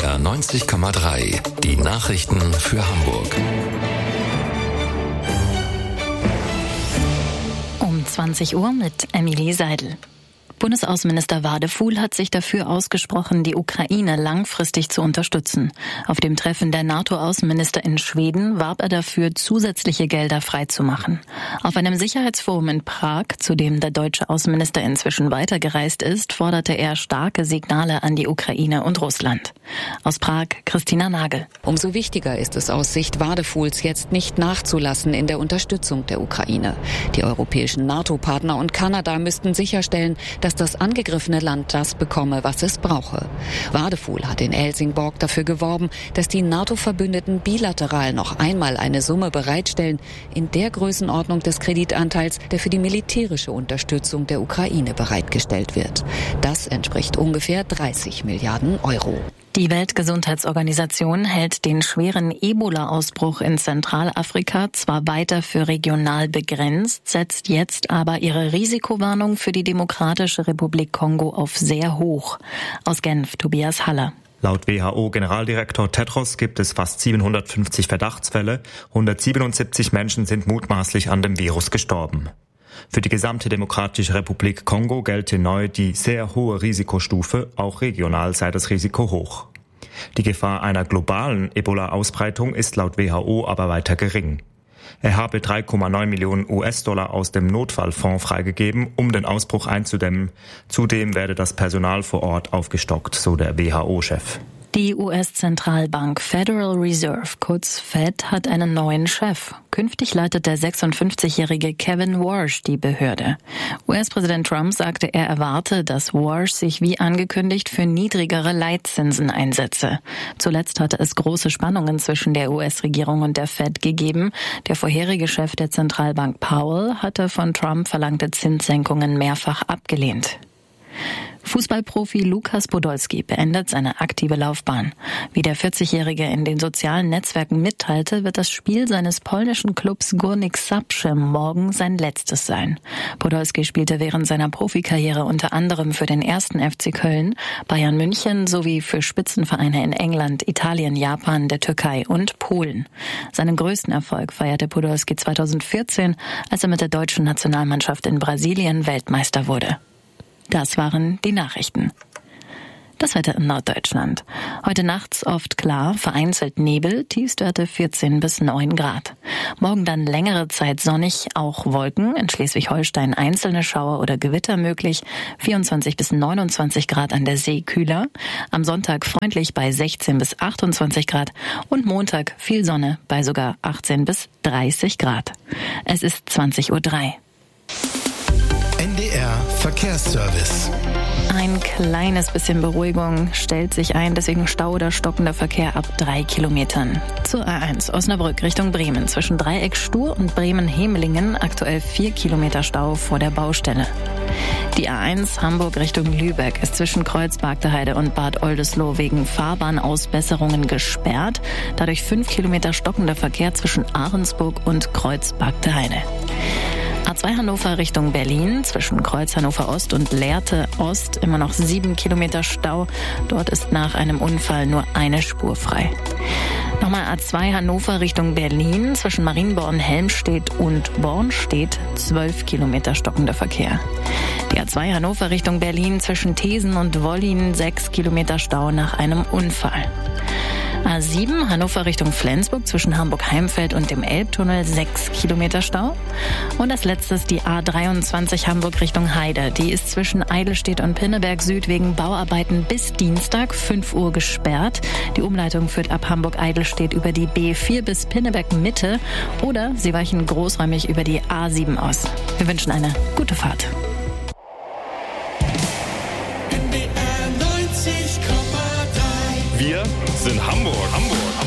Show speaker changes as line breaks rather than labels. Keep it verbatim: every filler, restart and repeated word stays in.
R neunzig Komma drei. Die Nachrichten für Hamburg.
Um zwanzig Uhr mit Emilie Seidel. Bundesaußenminister Wadefuhl hat sich dafür ausgesprochen, die Ukraine langfristig zu unterstützen. Auf dem Treffen der NATO-Außenminister in Schweden warb er dafür, zusätzliche Gelder freizumachen. Auf einem Sicherheitsforum in Prag, zu dem der deutsche Außenminister inzwischen weitergereist ist, forderte er starke Signale an die Ukraine und Russland. Aus Prag, Christina Nagel.
Umso wichtiger ist es aus Sicht Wadefuhls, jetzt nicht nachzulassen in der Unterstützung der Ukraine. Die europäischen NATO-Partner und Kanada müssten sicherstellen, dass das angegriffene Land das bekomme, was es brauche. Wadefuhl hat in Helsingborg dafür geworben, dass die NATO-Verbündeten bilateral noch einmal eine Summe bereitstellen, in der Größenordnung des Kreditanteils, der für die militärische Unterstützung der Ukraine bereitgestellt wird. Das entspricht ungefähr dreißig Milliarden Euro.
Die Weltgesundheitsorganisation hält den schweren Ebola-Ausbruch in Zentralafrika zwar weiter für regional begrenzt, setzt jetzt aber ihre Risikowarnung für die Demokratische Republik Kongo auf sehr hoch. Aus Genf, Tobias Haller.
Laut W H O-Generaldirektor Tedros gibt es fast siebenhundertfünfzig Verdachtsfälle, hundertsiebenundsiebzig Menschen sind mutmaßlich an dem Virus gestorben. Für die gesamte Demokratische Republik Kongo gelte neu die sehr hohe Risikostufe, auch regional sei das Risiko hoch. Die Gefahr einer globalen Ebola-Ausbreitung ist laut W H O aber weiter gering. Er habe drei Komma neun Millionen U S-Dollar aus dem Notfallfonds freigegeben, um den Ausbruch einzudämmen. Zudem werde das Personal vor Ort aufgestockt, so der W H O-Chef.
Die U S-Zentralbank Federal Reserve, kurz Fed, hat einen neuen Chef. Künftig leitet der sechsundfünfzigjährige Kevin Warsh die Behörde. U S-Präsident Trump sagte, er erwarte, dass Warsh sich wie angekündigt für niedrigere Leitzinsen einsetze. Zuletzt hatte es große Spannungen zwischen der U S-Regierung und der Fed gegeben. Der vorherige Chef der Zentralbank Powell hatte von Trump verlangte Zinssenkungen mehrfach abgelehnt. Fußballprofi Lukas Podolski beendet seine aktive Laufbahn. Wie der vierzigjährige in den sozialen Netzwerken mitteilte, wird das Spiel seines polnischen Clubs Górnik Zabrze morgen sein letztes sein. Podolski spielte während seiner Profikarriere unter anderem für den ersten F C Köln, Bayern München sowie für Spitzenvereine in England, Italien, Japan, der Türkei und Polen. Seinen größten Erfolg feierte Podolski zweitausendvierzehn, als er mit der deutschen Nationalmannschaft in Brasilien Weltmeister wurde. Das waren die Nachrichten. Das Wetter in Norddeutschland. Heute nachts oft klar, vereinzelt Nebel, Tiefstwerte vierzehn bis neun Grad. Morgen dann längere Zeit sonnig, auch Wolken, in Schleswig-Holstein einzelne Schauer oder Gewitter möglich, vierundzwanzig bis neunundzwanzig Grad an der See kühler. Am Sonntag freundlich bei sechzehn bis achtundzwanzig Grad und Montag viel Sonne bei sogar achtzehn bis dreißig Grad. Es ist zwanzig Uhr drei.
N D R Verkehrsservice.
Ein kleines bisschen Beruhigung stellt sich ein, deswegen Stau oder stockender Verkehr ab drei Kilometern. Zur A eins Osnabrück Richtung Bremen zwischen Dreieck Stur und Bremen-Hemelingen aktuell vier Kilometer Stau vor der Baustelle. Die A eins Hamburg Richtung Lübeck ist zwischen Kreuz-Bargteheide und Bad Oldesloe wegen Fahrbahnausbesserungen gesperrt. Dadurch fünf Kilometer stockender Verkehr zwischen Ahrensburg und Kreuz-Bargteheide. A zwei Hannover Richtung Berlin, zwischen Kreuz Hannover Ost und Lehrte Ost immer noch sieben Kilometer Stau. Dort ist nach einem Unfall nur eine Spur frei. Nochmal A zwei Hannover Richtung Berlin, zwischen Marienborn-Helmstedt und Bornstedt zwölf Kilometer stockender Verkehr. Die A zwei Hannover Richtung Berlin, zwischen Thesen und Wollin sechs Kilometer Stau nach einem Unfall. A sieben Hannover Richtung Flensburg zwischen Hamburg-Heimfeld und dem Elbtunnel sechs Kilometer Stau. Und als letztes die A dreiundzwanzig Hamburg Richtung Heide. Die ist zwischen Eidelstedt und Pinneberg Süd wegen Bauarbeiten bis Dienstag fünf Uhr gesperrt. Die Umleitung führt ab Hamburg-Eidelstedt über die B vier bis Pinneberg Mitte oder Sie weichen großräumig über die A sieben aus. Wir wünschen eine gute Fahrt.
N D R neunzig Komma drei.
Wir sind Hamburg. Hamburg.